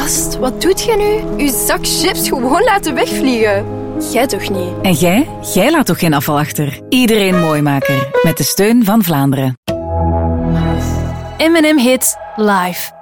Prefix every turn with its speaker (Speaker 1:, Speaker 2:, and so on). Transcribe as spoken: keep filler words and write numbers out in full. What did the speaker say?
Speaker 1: Gast, wat doet je nu? Uw zak chips gewoon laten wegvliegen. Jij toch niet?
Speaker 2: En jij? Jij laat toch geen afval achter? Iedereen Mooimaker. Met de steun van Vlaanderen.
Speaker 3: M en M Hits live.